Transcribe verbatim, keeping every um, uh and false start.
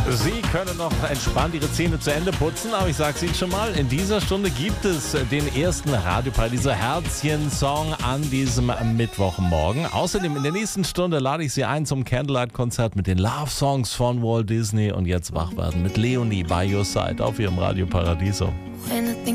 Sie können noch entspannt Ihre Zähne zu Ende putzen, aber ich sage es Ihnen schon mal, in dieser Stunde gibt es den ersten Radioparadiso Herzchen-Song an diesem Mittwochmorgen. Außerdem in der nächsten Stunde lade ich Sie ein zum Candlelight-Konzert mit den Love-Songs von Walt Disney und jetzt wach werden mit Leonie by Your Side auf Ihrem Radio Paradiso.